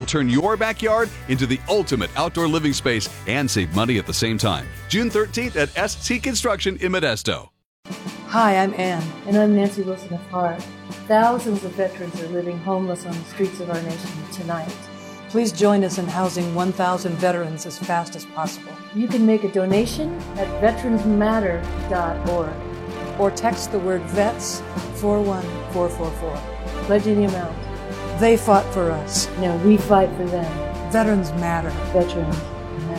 turn your backyard into the ultimate outdoor living space and save money at the same time. June 13th at ST Construction in Modesto. Hi, I'm Ann, and I'm Nancy Wilson of Heart. Thousands of veterans are living homeless on the streets of our nation tonight. Please join us in housing 1,000 veterans as fast as possible. You can make a donation at veteransmatter.org or text the word VETS 41444. Pledge any amount. They fought for us. Now we fight for them. Veterans matter. Veterans matter.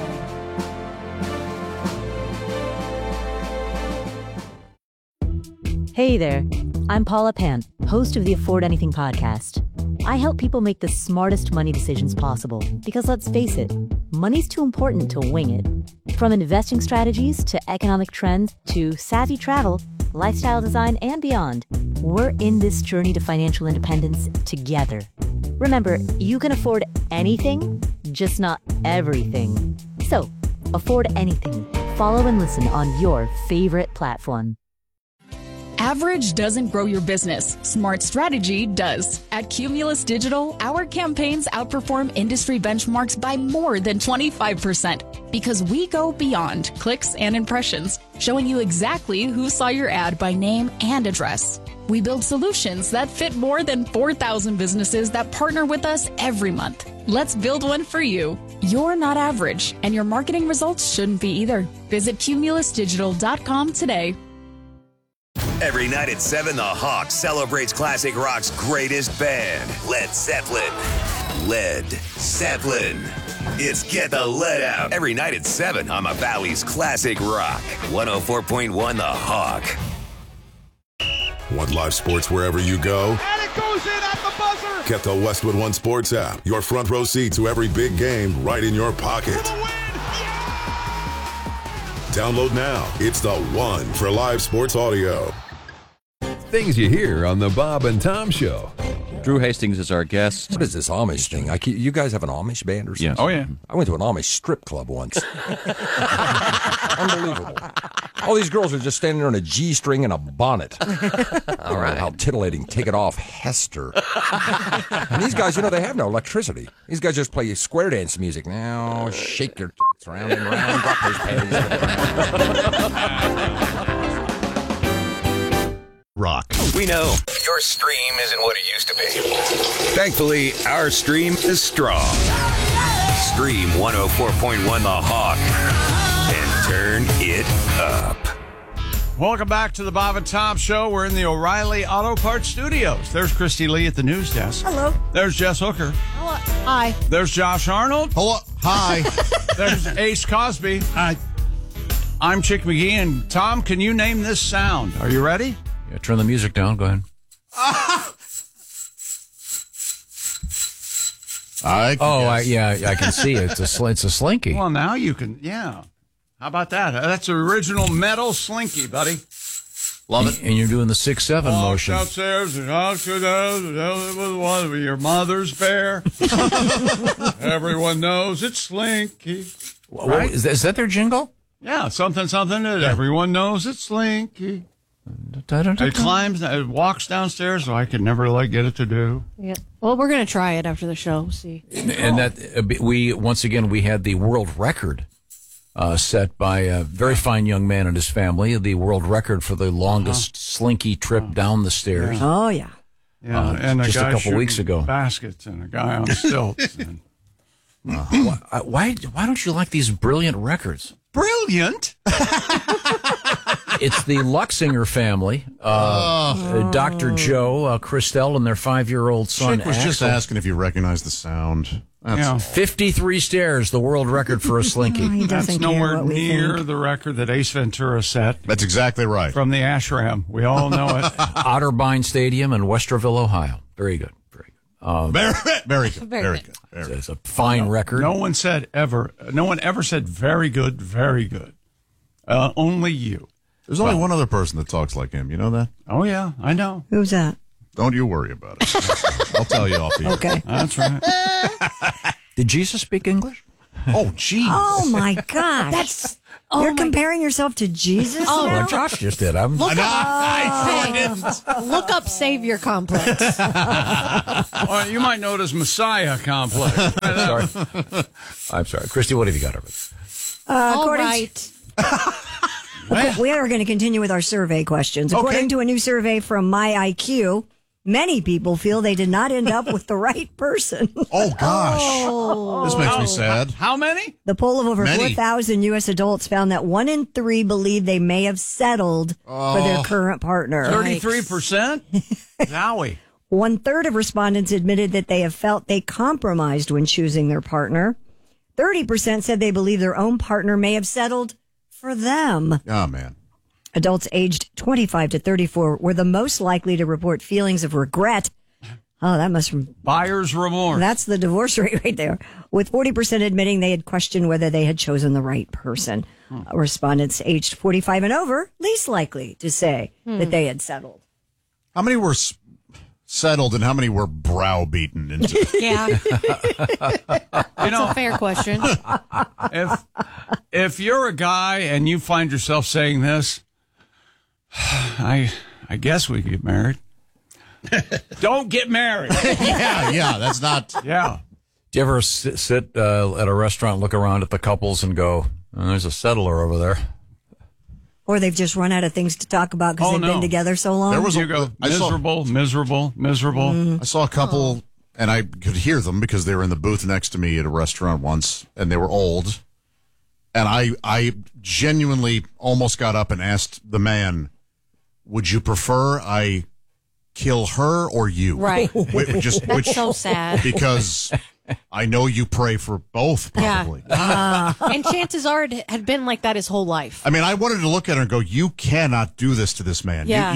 Hey there, I'm Paula Pant, host of the Afford Anything podcast. I help people make the smartest money decisions possible because, let's face it, money's too important to wing it. From investing strategies to economic trends to savvy travel, lifestyle design, and beyond, we're in this journey to financial independence together. Remember, you can afford anything, just not everything. So, afford anything. Follow and listen on your favorite platform. Average doesn't grow your business. Smart strategy does. At Cumulus Digital, our campaigns outperform industry benchmarks by more than 25% because we go beyond clicks and impressions, showing you exactly who saw your ad by name and address. We build solutions that fit more than 4,000 businesses that partner with us every month. Let's build one for you. You're not average, and your marketing results shouldn't be either. Visit cumulusdigital.com today. Every night at 7, the Hawk celebrates classic rock's greatest band, Led Zeppelin. Led Zeppelin. It's Get the Lead Out. Every night at 7 on the Valley's Classic Rock. 104.1 The Hawk. Want live sports wherever you go? And it goes in at the buzzer. Get the Westwood One Sports app. Your front row seat to every big game right in your pocket. For the win. Download now. It's the one for live sports audio. Things you hear on the Bob and Tom Show. Drew Hastings is our guest. What is this Amish thing? You guys have an Amish band or something? Yes. Oh, yeah. I went to an Amish strip club once. Unbelievable. All these girls are just standing there in a G-string and a bonnet. All right. How titillating. Take it off, Hester. And these guys, they have no electricity. These guys just play square dance music. Now, shake your tits round and round. Drop those panties. Rock. We know your stream isn't what it used to be. Thankfully, our stream is strong. Stream 104.1 The Hawk and turn it up. Welcome back to the Bob and Tom Show. We're in the O'Reilly Auto Parts Studios. There's Christy Lee at the news desk. Hello. There's Jess Hooker. Hello. Hi. There's Josh Arnold. Hello. Hi. There's Ace Cosby. Hi. I'm Chick McGee, and Tom, can you name this sound? Are you ready? Yeah, turn the music down. Go ahead. I can see it. It's a slinky. Well, now you can, yeah. How about that? That's an original metal slinky, buddy. Love it. And you're doing the 6-7 motion. Downstairs, your mother's bear. Everyone knows it's Slinky. Right? Is that their jingle? Yeah, something. Everyone knows it's Slinky. It walks downstairs, so I could never get it to do. Yeah. Well, we're going to try it after the show. We'll see. And that we had the world record set by a very fine young man and his family. The world record for the longest slinky trip down the stairs. Yeah. Oh yeah. Yeah, and just a couple weeks ago. Baskets and a guy on stilts. Why don't you like these brilliant records? Brilliant. It's the Luxinger family, Dr. Joe, Christelle, and their 5-year-old son. Chick was Axel. just asking if you recognize the sound. 53 stairs, the world record for a slinky. That's nowhere near the record that Ace Ventura set. That's exactly right. From the Ashram. We all know it. Otterbein Stadium in Westerville, Ohio. Very good. Very good. It's a fine record. No one ever said very good, very good. Only you. There's only one other person that talks like him. You know that? Oh, yeah, I know. Who's that? Don't you worry about it. I'll tell you off the air. Okay. That's right. Did Jesus speak English? Oh, geez. Oh, my gosh. You're comparing yourself to Jesus? Oh, now? Josh just did. I'm Look up Savior Complex. Or you might know it as Messiah Complex. sorry. I'm sorry. Christy, what have you got over there? All right. We are going to continue with our survey questions. According to a new survey from MyIQ, many people feel they did not end up with the right person. Oh, gosh. This makes me sad. How many? The poll of over Many. 4,000 U.S. adults found that 1 in 3 believe they may have settled for their current partner. 33%? Zowie. 1/3 of respondents admitted that they have felt they compromised when choosing their partner. 30% said they believe their own partner may have settled for them. Oh, man. Adults aged 25 to 34 were the most likely to report feelings of regret. Oh, that must... Buyer's remorse. That's the divorce rate right there. With 40% admitting they had questioned whether they had chosen the right person. Respondents aged 45 and over, least likely to say that they had settled. How many were settled and how many were browbeaten into? Yeah. That's a fair question. If you're a guy and you find yourself saying this, I guess we get married. Don't get married. yeah, that's not. Yeah. Do you ever sit at a restaurant, look around at the couples, and go, oh, "There's a settler over there"? Or they've just run out of things to talk about because they've been together so long. There was miserable. I saw a couple, and I could hear them because they were in the booth next to me at a restaurant once, and they were old. And I genuinely almost got up and asked the man, "Would you prefer I kill her or you?" Right. That's so sad. Because I know you pray for both, probably. Yeah. And chances are it had been like that his whole life. I mean, I wanted to look at her and go, "You cannot do this to this man." Yeah.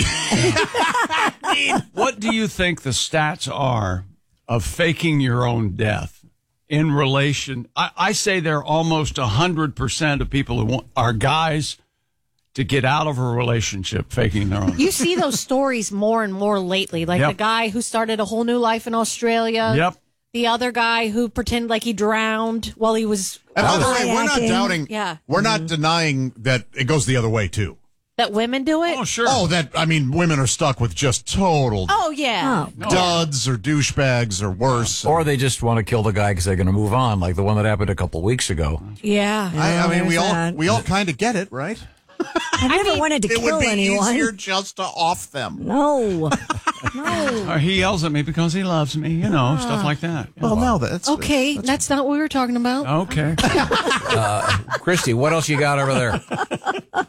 What do you think the stats are of faking your own death in relation? I say they're almost 100% of people who are guys to get out of a relationship faking their own. You see those stories more and more lately, like the guy who started a whole new life in Australia. Yep. The other guy who pretended like he drowned while he was... And by the way, we're not doubting, we're not denying that it goes the other way, too. That women do it? Oh, sure. Oh, women are stuck with just total Oh, yeah. duds or douchebags or worse. Or they just want to kill the guy because they're going to move on, like the one that happened a couple weeks ago. Yeah. I mean, we all kind of get it, right? I never wanted to kill anyone. It would be easier just to off them. No. Or he yells at me because he loves me, stuff like that. Well, no, that's... Okay, that's not what we were talking about. Okay. Christy, what else you got over there?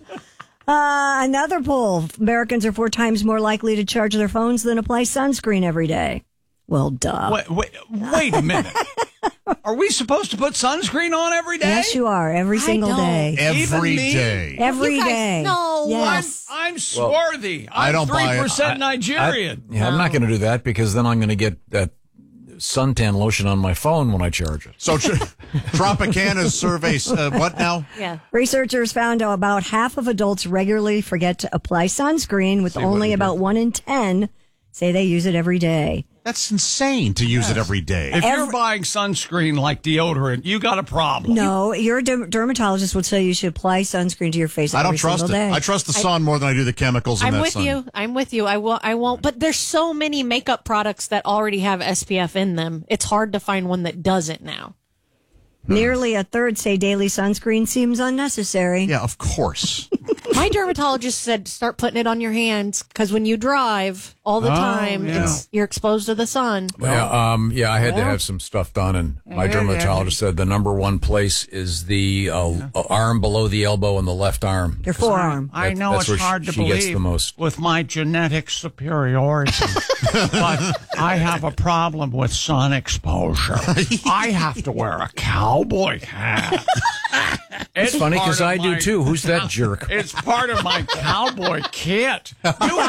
Another poll. Americans are 4 times more likely to charge their phones than apply sunscreen every day. Well, duh. Wait a minute. Are we supposed to put sunscreen on every day? Yes, you are. Every single day. Every day. Every You guys, day. No. Yes. I'm swarthy. I don't buy it. 3% Nigerian. I'm not going to do that because then I'm going to get that suntan lotion on my phone when I charge it. So Tropicana's survey, what now? Yeah. Researchers found about half of adults regularly forget to apply sunscreen, with only about 1 in 10 say they use it every day. That's insane to use it every day. If you're buying sunscreen like deodorant, you got a problem. No, your dermatologist will tell you should apply sunscreen to your face I don't every trust single it. day. I trust the sun more than I do the chemicals in I'm that with sun. you. I'm with you. I won't. But there's so many makeup products that already have SPF in them. It's hard to find one that doesn't now. Nearly a third say daily sunscreen seems unnecessary. Yeah, of course. My dermatologist said start putting it on your hands because when you drive all the time, you're exposed to the sun. I had to have some stuff done, and my dermatologist said the number one place is the arm below the elbow and the left arm. Your forearm. I know That's it's where hard to she believe gets the most. with my genetic superiority, but I have a problem with sun exposure. I have to wear a cowboy hat. It's funny because part I of do my- too. Who's that jerk? It's part of my cowboy kit. You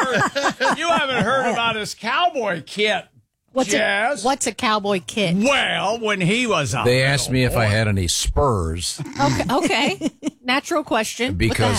haven't heard about his cowboy kit. Jazz. What's a cowboy kit? Well, when he was out, They asked me if I had any spurs Okay. Natural question. because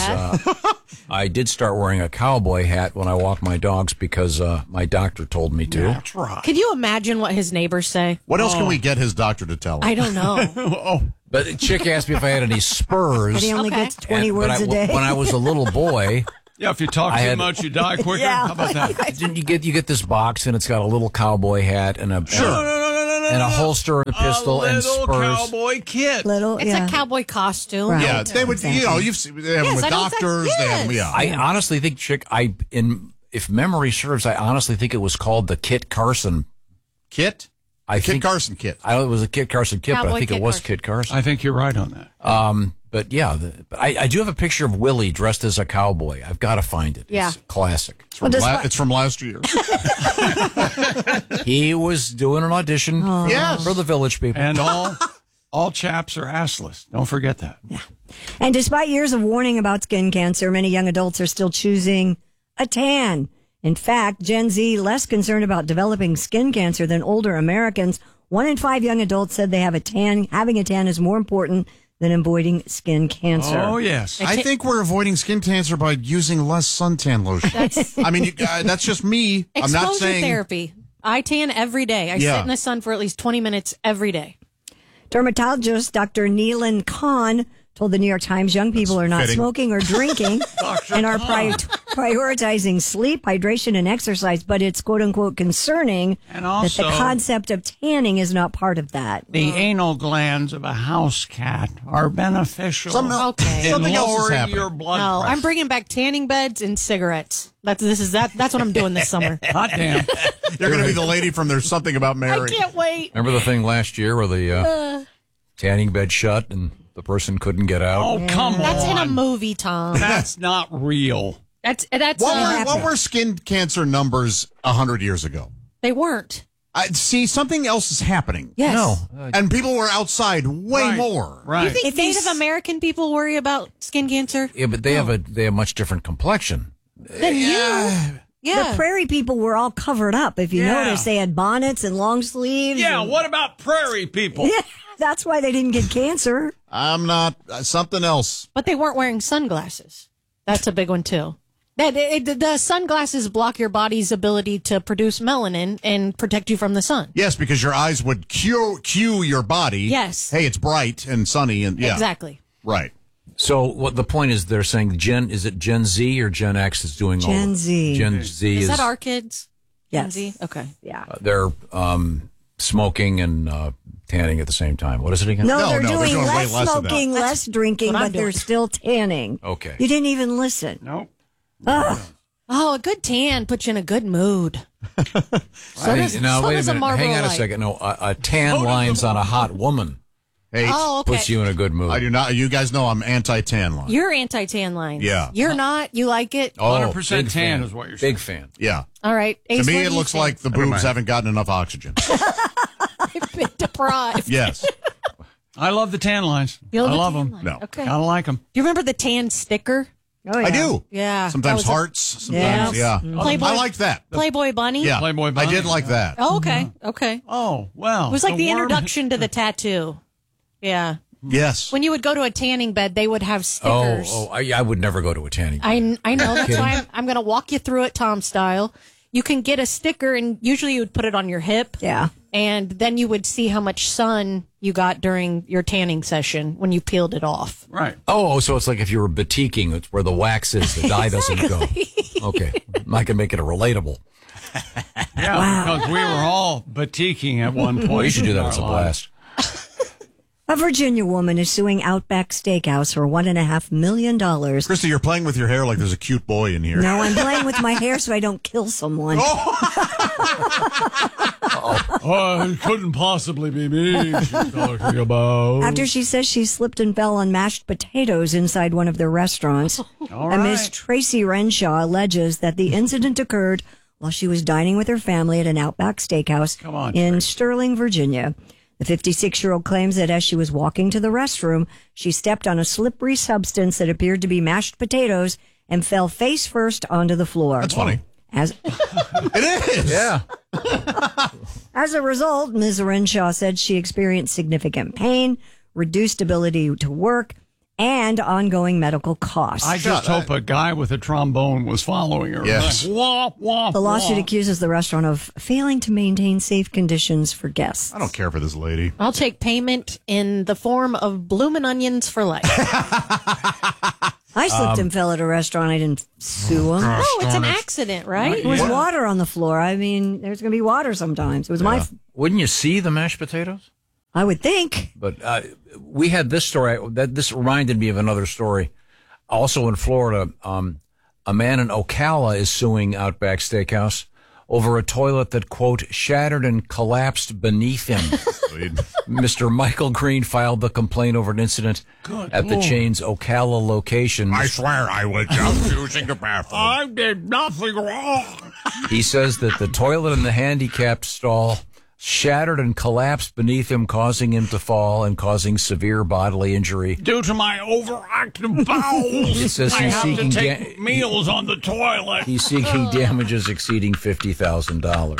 I did start wearing a cowboy hat when I walk my dogs because my doctor told me to. That's right. Could you imagine what his neighbors say? What else can we get his doctor to tell him? I don't know. But the chick asked me if I had any spurs. But he only gets 20 words a day. When I was a little boy. Yeah, if you talk too much, you die quicker. Yeah. How about that? You get this box, and it's got a little cowboy hat and a and a holster and a pistol and little spurs. cowboy kit. It's a cowboy costume. Right. Yeah, they would. You know, you've seen, they have them with doctors. They have them, I honestly think, chick. If memory serves, I honestly think it was called the Kit Carson kit. Kit Carson kit. It was a Kit Carson kit, but I think it was Carson. Kit Carson. I think you're right on that. But yeah, I do have a picture of Willie dressed as a cowboy. I've got to find it. Yeah. It's classic. It's from last year. He was doing an audition for the Village People. And all chaps are assless. Don't forget that. Yeah. And despite years of warning about skin cancer, many young adults are still choosing a tan. In fact, Gen Z less concerned about developing skin cancer than older Americans. 1 in 5 young adults said they have a tan. Having a tan is more important than avoiding skin cancer. Oh, yes. I think we're avoiding skin cancer by using less suntan lotion. I mean, that's just me. I'm not Exposure saying therapy. I tan every day. I sit in the sun for at least 20 minutes every day. Dermatologist Dr. Neelan Khan told the New York Times young people are not fitting. smoking or drinking and are prioritizing sleep, hydration, and exercise, but it's quote-unquote concerning And also, that the concept of tanning is not part of that. the anal glands of a house cat are beneficial in Something else is lowering happening. your blood No, pressure. I'm bringing back tanning beds and cigarettes. That's what I'm doing this summer. Hot damn. you're going to be the lady from There's Something About Mary. I can't wait. Remember the thing last year where the tanning bed shut and the person couldn't get out? Oh, come on. That's in a movie, Tom. That's not real. That's What were skin cancer numbers 100 years ago? They weren't. See, something else is happening. Yes. No. And people were outside way Right. more. Right. You think If these- Native American people worry about skin cancer? Yeah, but they have a much different complexion. Than you? Yeah. The prairie people were all covered up. If you Yeah. notice, they had bonnets and long sleeves. Yeah, and- what about prairie people? Yeah, that's why they didn't get cancer. I'm not. Something else. But they weren't wearing sunglasses. That's a big one, too. The sunglasses block your body's ability to produce melanin and protect you from the sun. Yes, because your eyes would cue your body. Yes. Hey, it's bright and sunny. And yeah. Exactly. Right. So what the point is, they're saying is it Gen Z or Gen X that's doing all Gen Z. Gen Z Is that our kids? Gen Yes. Z? Okay. Yeah. They're smoking and tanning at the same time. What is it again? No, they're they're doing doing way less less of that. smoking, less drinking, what I'm but they're doing. still tanning. Okay. You didn't even listen. Nope. Oh, a good tan puts you in a good mood. Wait a does minute. a Marlboro Hang on a Light. second. No, a tan lines on a hot woman Hey, Oh, okay. puts you in a good mood. I do not. You guys know I'm anti-tan line. You're anti-tan lines. Yeah. You're not? You like it? 100% big tan fan. is what you're saying. Big fan. Yeah. All right. To Ace, me, what it do you looks think? like the boobs haven't gotten enough oxygen. I've been deprived. Yes. I love the tan lines. You love I the love tan them. line. No. Okay. Gotta like them. Do you remember the tan sticker? Oh, yeah. I do. Yeah. Sometimes That was a hearts. Sometimes, Yeah. yeah. Playboy- I liked that. Playboy Bunny? Yeah. Playboy I Bunny, did like that. Oh, okay. Okay. Oh, well. It was like the worm- introduction to the tattoo. Yeah. Yes. When you would go to a tanning bed, they would have stickers. I would never go to a tanning bed. I know. That's Kidding. why I'm going to walk you through it, Tom style. You can get a sticker, and usually you would put it on your hip. Yeah. And then you would see how much sun you got during your tanning session when you peeled it off. Right. Oh, so it's like if you were batiking, it's where the wax is, the dye doesn't go. Okay. I can make it a relatable. Yeah, because we were all batiking at one point. Well, you should do in that. our It's a lives. blast. A Virginia woman is suing Outback Steakhouse for $1.5 million. Christy, you're playing with your hair like there's a cute boy in here. No, I'm playing with my hair so I don't kill someone. Oh, it couldn't possibly be me she's talking about. After she says she slipped and fell on mashed potatoes inside one of their restaurants, All a Miss right. Tracy Renshaw alleges that the incident occurred while she was dining with her family at an Outback Steakhouse Come on, in Tracy. Sterling, Virginia. The 56-year-old claims that as she was walking to the restroom, she stepped on a slippery substance that appeared to be mashed potatoes and fell face first onto the floor. That's funny. As It is. Yeah. As a result, Ms. Renshaw said she experienced significant pain, reduced ability to work, and ongoing medical costs. I just hope a guy with a trombone was following her. Yes. Like, wah, wah, The lawsuit wah. accuses the restaurant of failing to maintain safe conditions for guests. I don't care for this lady. I'll take payment in the form of bloomin' onions for life. I slipped and fell at a restaurant. I didn't sue them. Oh, it's an accident, right? It was water on the floor. I mean, there's going to be water sometimes. It was my. Wouldn't you see the mashed potatoes? I would think. But we had this story. This reminded me of another story. Also in Florida, a man in Ocala is suing Outback Steakhouse over a toilet that, quote, shattered and collapsed beneath him. Mr. Michael Green filed the complaint over an incident at the chain's Ocala location. I swear I was just using the bathroom. I did nothing wrong. He says that the toilet in the handicapped stall shattered and collapsed beneath him, causing him to fall and causing severe bodily injury. Due to my overactive bowels, It says I he's have seeking to take meals on the toilet. He's seeking damages exceeding $50,000.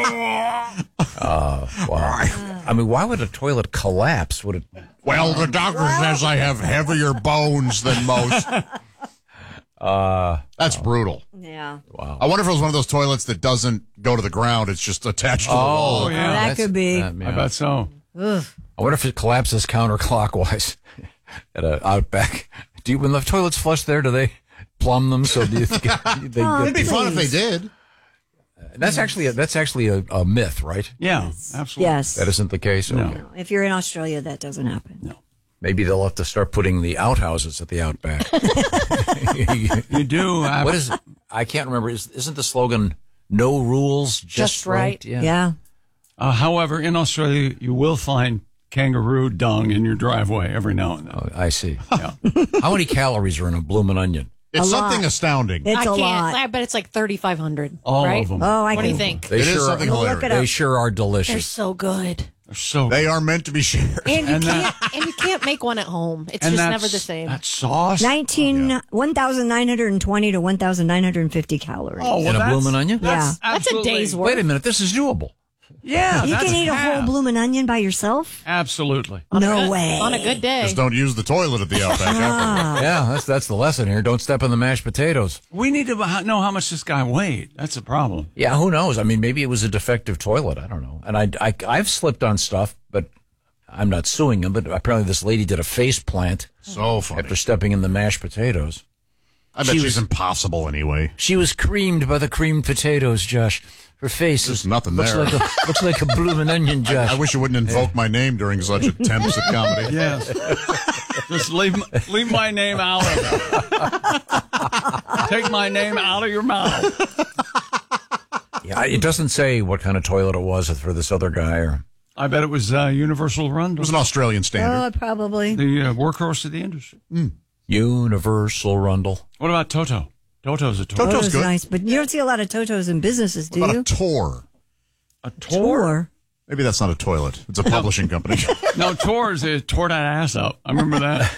Wow. I mean, why would a toilet collapse? Would it? Well, the doctor says I have heavier bones than most. That's brutal. Yeah. Wow. I wonder if it was one of those toilets that doesn't go to the ground. It's just attached to the wall. Oh, yeah. That could be. I bet so. Ugh. I wonder if it collapses counterclockwise at an Outback. When the toilets flush there, do they plumb them so they It'd be fun if they did. That's actually a myth, right? Yeah, absolutely. Yes. That isn't the case? No. Okay. If you're in Australia, that doesn't happen. No. Maybe they'll have to start putting the outhouses at the Outback. You do. What is it? I can't remember. Isn't the slogan "No rules, just right"? Yeah. However, in Australia, you will find kangaroo dung in your driveway every now and then. Oh, I see. Yeah. How many calories are in a bloomin' onion? It's A something lot. astounding. It's I a can't. lot. I bet it's like 3,500. All right? of them. Oh, I What do you can think? They It is sure something We'll hilarious. look it up. They sure are They're delicious. so good. They're so They are meant to be shared. And you can't make one at home. It's and just that's- never the same. That sauce. 1,920 to 1,950 calories. Oh, well, In a that's- bloomin' onion? That's That's a absolutely- day's work. Wait a minute. This is doable. Yeah, you that's can eat a half. whole bloomin' onion by yourself? Absolutely. No way. On a good day. Just don't use the toilet at the Outback. Yeah, that's the lesson here. Don't step on the mashed potatoes. We need to know how much this guy weighed. That's a problem. Yeah, who knows? I mean, maybe it was a defective toilet. I don't know. And I've slipped on stuff, but I'm not suing him. But apparently, this lady did a face plant So funny. after stepping in the mashed potatoes. I bet she's impossible anyway. She was creamed by the creamed potatoes, Josh. Her face There's is, nothing looks there. looks like a bloomin' onion, Josh. I wish you wouldn't invoke my name during such attempts at comedy. Yes. Just leave my name out of it. Take my name out of your mouth. Yeah, it doesn't say what kind of toilet it was for this other guy. Or I bet it was Universal Rundle. It was an Australian standard. Probably. The workhorse of the industry. Universal Rundle. What about Toto? Toto's a toy. Toto's good. Nice, but you don't see a lot of Totos in businesses, do What you? about a Tor? A Tor? Maybe that's not a toilet. It's a publishing company. No, Tor's tore that ass up. I remember that.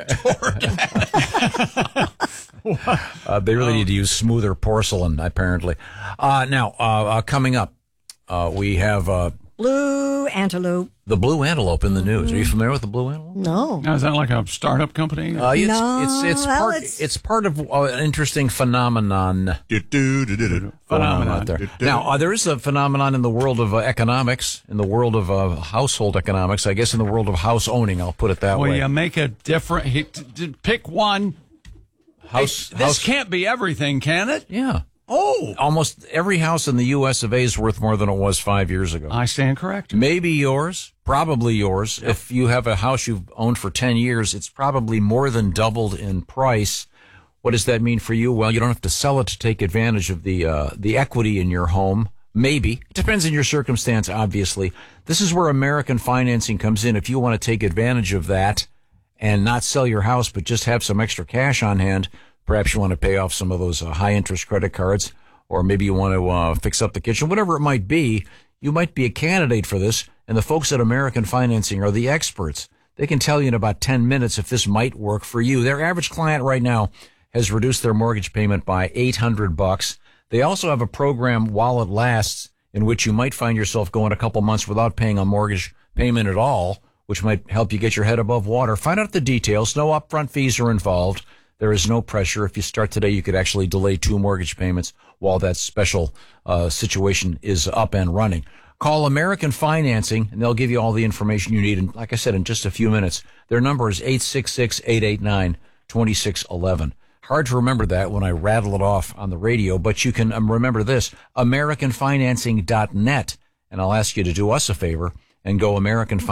They really need to use smoother porcelain, apparently. Now, coming up, we have Blue antelope. the blue antelope in the news. Are you familiar with the blue antelope? No. Now, is that like a startup company? It's part of an interesting phenomenon going on out there. Now, there is a phenomenon in the world of economics, in the world of household economics. I guess in the world of house owning, I'll put it that Well, way. you make a different. Pick one. This can't be everything, can it? Yeah. Oh. Almost every house in the U.S. of A is worth more than it was 5 years ago. I stand corrected. Maybe yours, probably yours. Yep. If you have a house you've owned for 10 years, it's probably more than doubled in price. What does that mean for you? Well, you don't have to sell it to take advantage of the equity in your home. Maybe. It depends on your circumstance, obviously. This is where American financing comes in. If you want to take advantage of that and not sell your house, but just have some extra cash on hand, perhaps you want to pay off some of those high-interest credit cards, or maybe you want to fix up the kitchen, whatever it might be, you might be a candidate for this. And the folks at American Financing are the experts. They can tell you in about 10 minutes if this might work for you. Their average client right now has reduced their mortgage payment by $800. They also have a program while it lasts in which you might find yourself going a couple months without paying a mortgage payment at all, which might help you get your head above water. Find out the details. No upfront fees are involved. There is no pressure. If you start today, you could actually delay 2 mortgage payments while that special situation is up and running. Call American Financing, and they'll give you all the information you need. And like I said, in just a few minutes, their number is 866-889-2611. Hard to remember that when I rattle it off on the radio, but you can remember this, AmericanFinancing.net. And I'll ask you to do us a favor and go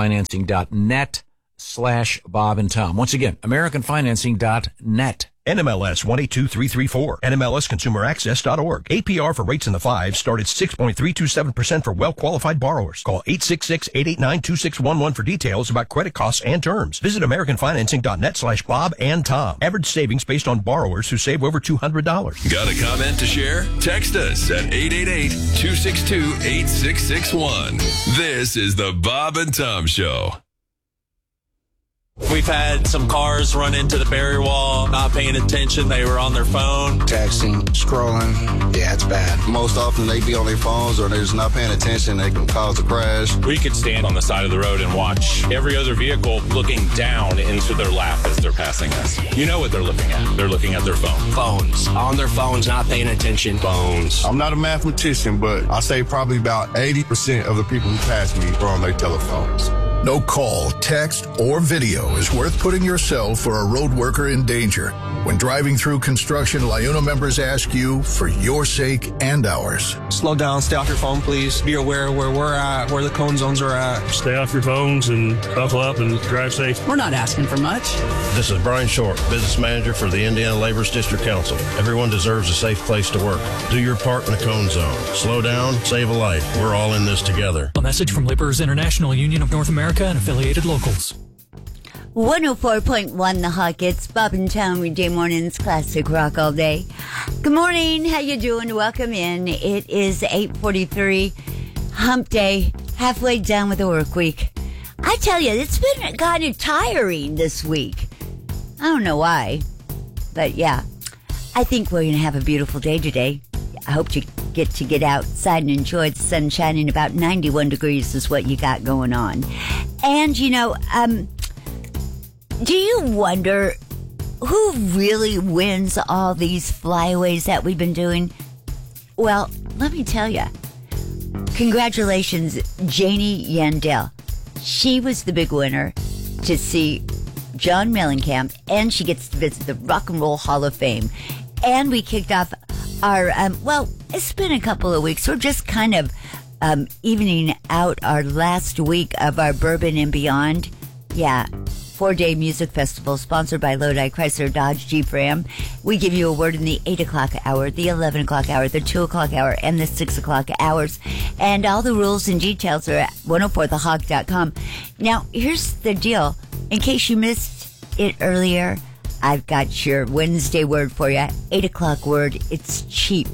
AmericanFinancing.net/Bob and Tom. Once again, AmericanFinancing.net. NMLS 122334, NMLSConsumerAccess.org. APR for rates in the 5s start at 6.327% for well-qualified borrowers. Call 866-889-2611 for details about credit costs and terms. Visit AmericanFinancing.net/Bob and Tom. Average savings based on borrowers who save over $200. Got a comment to share? Text us at 888-262-8661. This is the Bob and Tom Show. We've had some cars run into the barrier wall, not paying attention. They were on their phone. Texting, scrolling. Yeah, it's bad. Most often they be on their phones or they're just not paying attention. They can cause a crash. We could stand on the side of the road and watch every other vehicle looking down into their lap as they're passing us. You know what they're looking at. They're looking at their phone. Phones. On their phones, not paying attention. Phones. I'm not a mathematician, but I say probably about 80% of the people who pass me are on their telephones. No call, text, or video is worth putting yourself or a road worker in danger. When driving through construction, LIUNA members ask you for your sake and ours. Slow down, stay off your phone, please. Be aware where we're at, where the cone zones are at. Stay off your phones and buckle up and drive safe. We're not asking for much. This is Brian Short, business manager for the Indiana Laborers District Council. Everyone deserves a safe place to work. Do your part in the cone zone. Slow down, save a life. We're all in this together. A message from Laborers International Union of North America and affiliated locals. 104.1 The Hawk. It's Bob and Tom, weekday mornings, classic rock all day. Good morning. How you doing? Welcome in. It is 8:43, hump day, halfway done with the work week. I tell you, it's been kind of tiring this week. I don't know why, but yeah, I think we're going to have a beautiful day today. I hope you get to get outside and enjoy the sun shining. About 91 degrees is what you got going on. And, you know, do you wonder who really wins all these flyaways that we've been doing? Well, let me tell you. Congratulations, Janie Yandel. She was the big winner to see John Mellencamp, and she gets to visit the Rock and Roll Hall of Fame. And we kicked off our, well, it's been a couple of weeks. We're just kind of evening out our last week of our Bourbon and Beyond. Yeah, 4-day music festival sponsored by Lodi Chrysler Dodge Jeep Ram. We give you a word in the 8 o'clock hour, the 11 o'clock hour, the 2 o'clock hour, and the 6 o'clock hours. And all the rules and details are at 104thehawk.com. Now, here's the deal. In case you missed it earlier, I've got your Wednesday word for you. 8 o'clock word. It's cheap.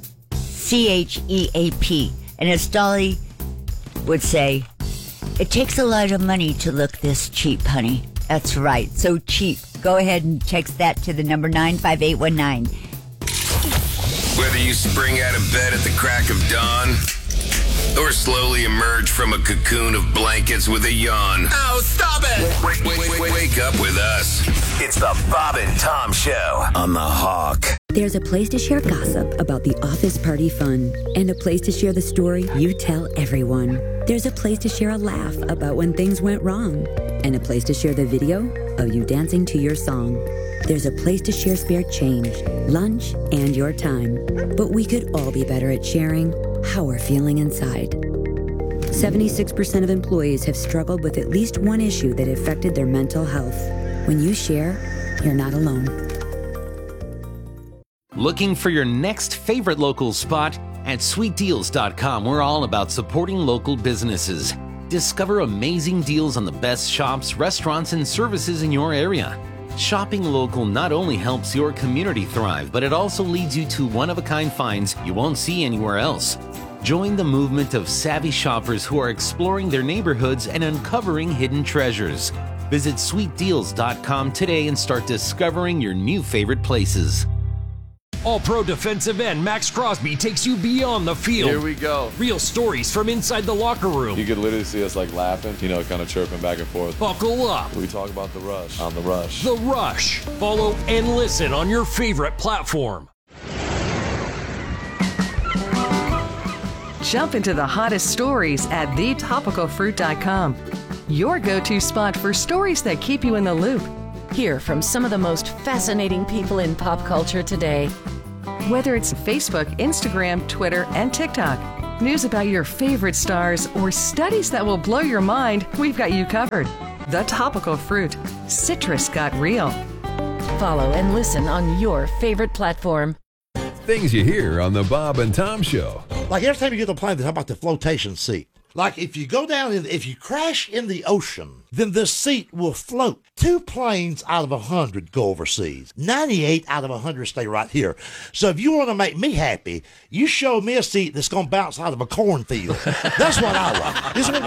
CHEAP. And as Dolly would say, it takes a lot of money to look this cheap, honey. That's right. So cheap. Go ahead and text that to the number 95819. Whether you spring out of bed at the crack of dawn or slowly emerge from a cocoon of blankets with a yawn. Oh, stop it! Wake up with us. It's the Bob and Tom Show on The Hawk. There's a place to share gossip about the office party fun, and a place to share the story you tell everyone. There's a place to share a laugh about when things went wrong, and a place to share the video of you dancing to your song. There's a place to share spare change, lunch, and your time. But we could all be better at sharing how we're feeling inside. 76% of employees have struggled with at least one issue that affected their mental health. When you share, you're not alone. Looking for your next favorite local spot? At sweetdeals.com, we're all about supporting local businesses. Discover amazing deals on the best shops, restaurants, and services in your area. Shopping local not only helps your community thrive, but it also leads you to one-of-a-kind finds you won't see anywhere else. Join the movement of savvy shoppers who are exploring their neighborhoods and uncovering hidden treasures. Visit sweetdeals.com today and start discovering your new favorite places. All-Pro defensive end Max Crosby takes you beyond the field. Here we go. Real stories from inside the locker room. You could literally see us like laughing, kind of chirping back and forth. Buckle up. We talk about The Rush on The Rush. The Rush. Follow and listen on your favorite platform. Jump into the hottest stories at thetopicalfruit.com. Your go-to spot for stories that keep you in the loop. Hear from some of the most fascinating people in pop culture today. Whether it's Facebook, Instagram, Twitter, and TikTok, news about your favorite stars, or studies that will blow your mind, we've got you covered. The Topical Fruit. Citrus got real. Follow and listen on your favorite platform. Things you hear on the Bob and Tom Show. Like every time you get on a plane, they talk about the flotation seat. Like if you go down, if you crash in the ocean, then this seat will float. 2 planes out of 100 go overseas. 98 out of 100 stay right here. So if you want to make me happy, you show me a seat that's going to bounce out of a cornfield. That's what I want. This is